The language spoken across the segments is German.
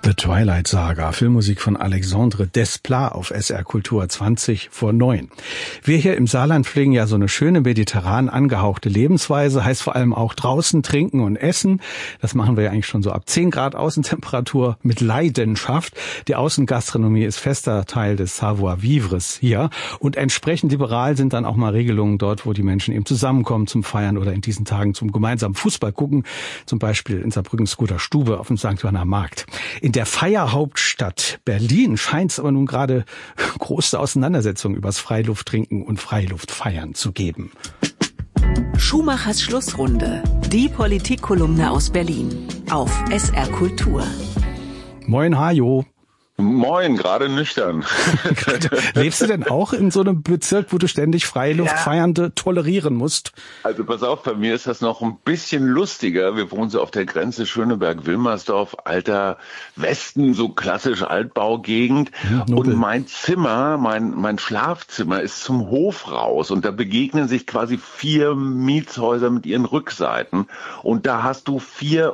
The Twilight Saga, Filmmusik von Alexandre Desplat auf SR Kultur 20 vor 9. Wir hier im Saarland pflegen ja so eine schöne mediterran angehauchte Lebensweise, heißt vor allem auch draußen trinken und essen. Das machen wir ja eigentlich schon so ab 10 Grad Außentemperatur mit Leidenschaft. Die Außengastronomie ist fester Teil des Savoir-vivres hier und entsprechend liberal sind dann auch mal Regelungen dort, wo die Menschen eben zusammenkommen zum Feiern oder in diesen Tagen zum gemeinsamen Fußball gucken, zum Beispiel in Saarbrückens Guter Stube auf dem St. Johanner Markt. In der Feierhauptstadt Berlin scheint es aber nun gerade große Auseinandersetzungen übers Freilufttrinken und Freiluftfeiern zu geben. Schumachers Schlussrunde, die Politikkolumne aus Berlin auf SR Kultur. Moin Hajo. Moin, gerade nüchtern. Lebst du denn auch in so einem Bezirk, wo du ständig Freiluftfeiernde tolerieren musst? Also pass auf, bei mir ist das noch ein bisschen lustiger. Wir wohnen so auf der Grenze Schöneberg-Wilmersdorf, alter Westen, so klassisch Altbaugegend. Und mein Zimmer, mein Schlafzimmer ist zum Hof raus. Und da begegnen sich quasi 4 Mietshäuser mit ihren Rückseiten. Und da hast du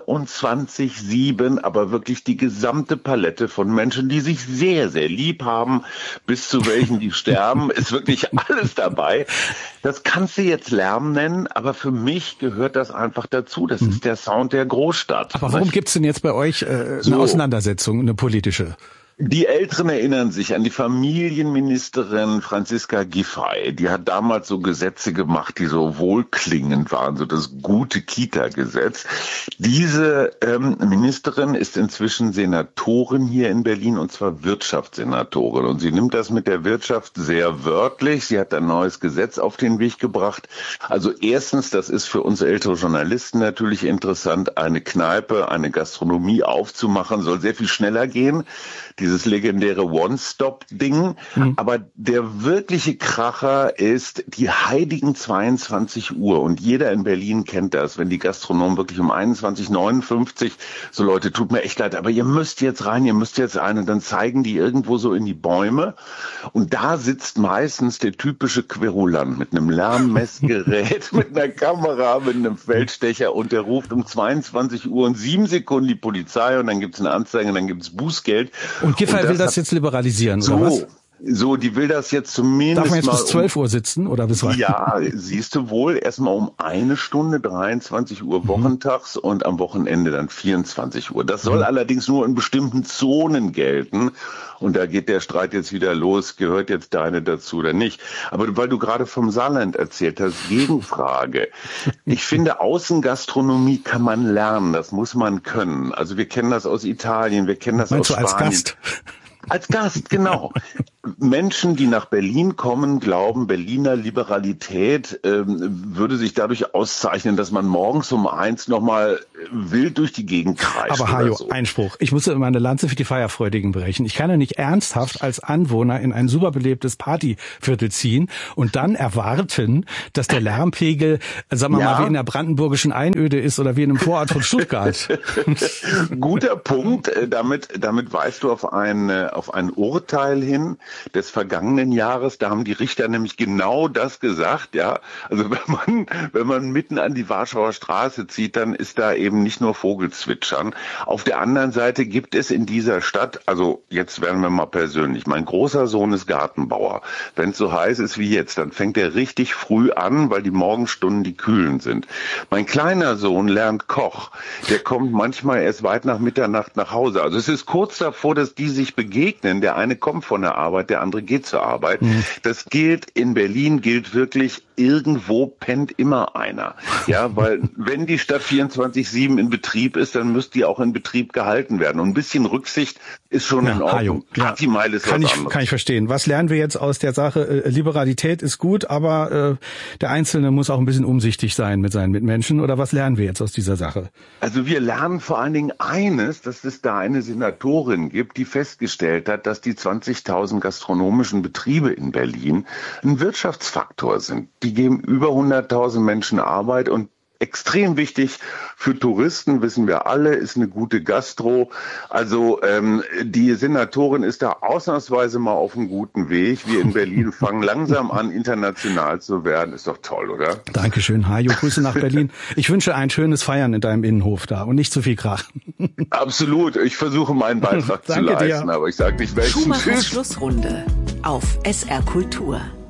24/7, aber wirklich die gesamte Palette von Menschen, die sich sehr, sehr lieb haben, bis zu welchen, die sterben, ist wirklich alles dabei. Das kannst du jetzt Lärm nennen, aber für mich gehört das einfach dazu. Das ist der Sound der Großstadt. Aber warum gibt's denn jetzt bei euch eine Auseinandersetzung, eine politische? Die Älteren erinnern sich an die Familienministerin Franziska Giffey. Die hat damals so Gesetze gemacht, die so wohlklingend waren, so das gute Kita-Gesetz. Diese Ministerin ist inzwischen Senatorin hier in Berlin, und zwar Wirtschaftssenatorin. Und sie nimmt das mit der Wirtschaft sehr wörtlich. Sie hat ein neues Gesetz auf den Weg gebracht. Also erstens, das ist für uns ältere Journalisten natürlich interessant, eine Kneipe, eine Gastronomie aufzumachen, soll sehr viel schneller gehen. Dieses legendäre One-Stop-Ding. Aber der wirkliche Kracher ist die heiligen 22 Uhr. Und jeder in Berlin kennt das, wenn die Gastronomen wirklich um 21:59, so Leute, tut mir echt leid, aber ihr müsst jetzt rein, ihr müsst jetzt rein. Und dann zeigen die irgendwo so in die Bäume. Und da sitzt meistens der typische Querulant mit einem Lärmmessgerät, mit einer Kamera, mit einem Feldstecher. Und der ruft um 22 Uhr und 7 Sekunden die Polizei. Und dann gibt's eine Anzeige, und dann gibt's Bußgeld. Und Giffey will das jetzt liberalisieren, oder was? So, die will das jetzt zumindest. Darf man jetzt bis 12 Uhr sitzen, oder bis wann? Ja, siehst du wohl, erstmal um 1 Stunde, 23 Uhr wochentags und am Wochenende dann 24 Uhr. Das soll allerdings nur in bestimmten Zonen gelten. Und da geht der Streit jetzt wieder los, gehört jetzt deine dazu oder nicht. Aber weil du gerade vom Saarland erzählt hast, Gegenfrage. Ich finde, Außengastronomie kann man lernen, das muss man können. Also wir kennen das aus Italien, wir kennen das aus Spanien. Als Gast? Als Gast, genau. Menschen, die nach Berlin kommen, glauben, Berliner Liberalität würde sich dadurch auszeichnen, dass man morgens um 1 nochmal wild durch die Gegend kreist. Aber Hajo, so. Einspruch. Ich muss immer eine Lanze für die Feierfreudigen brechen. Ich kann ja nicht ernsthaft als Anwohner in ein super belebtes Partyviertel ziehen und dann erwarten, dass der Lärmpegel, sagen wir mal, wie in der brandenburgischen Einöde ist oder wie in einem Vorort von Stuttgart. Guter Punkt. Damit weist du auf ein Urteil hin des vergangenen Jahres. Da haben die Richter nämlich genau das gesagt, ja. Also wenn man mitten an die Warschauer Straße zieht, dann ist da eben nicht nur Vogelzwitschern. Auf der anderen Seite gibt es in dieser Stadt, also jetzt werden wir mal persönlich, mein großer Sohn ist Gartenbauer. Wenn es so heiß ist wie jetzt, dann fängt er richtig früh an, weil die Morgenstunden die kühlen sind. Mein kleiner Sohn lernt Koch. Der kommt manchmal erst weit nach Mitternacht nach Hause. Also es ist kurz davor, dass die sich begegnen. Der eine kommt von der Arbeit, der andere geht zur Arbeit. Das gilt in Berlin, gilt wirklich, irgendwo pennt immer einer. Ja, weil wenn die Stadt 24/7 in Betrieb ist, dann müsste die auch in Betrieb gehalten werden. Und ein bisschen Rücksicht ist schon in Ordnung. Partymeile ist was anderes. Kann ich verstehen. Was lernen wir jetzt aus der Sache? Liberalität ist gut, aber der Einzelne muss auch ein bisschen umsichtig sein mit seinen Mitmenschen. Oder was lernen wir jetzt aus dieser Sache? Also wir lernen vor allen Dingen eines, dass es da eine Senatorin gibt, die festgestellt hat, dass die 20.000 gastronomischen Betriebe in Berlin ein Wirtschaftsfaktor sind. Die geben über 100.000 Menschen Arbeit und extrem wichtig für Touristen, wissen wir alle, ist eine gute Gastro. Also die Senatorin ist da ausnahmsweise mal auf einem guten Weg. Wir in Berlin fangen langsam an, international zu werden. Ist doch toll, oder? Dankeschön, Hajo. Grüße nach Berlin. Ich wünsche ein schönes Feiern in deinem Innenhof da und nicht zu viel Krach. Absolut. Ich versuche meinen Beitrag zu leisten, aber ich sage nicht welchen. Schumachers Schlussrunde auf SR Kultur.